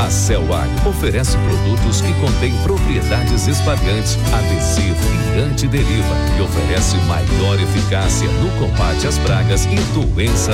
A Celwine oferece produtos que contêm propriedades espalhantes, adesivo e antideriva e oferece maior eficácia no combate às pragas e doenças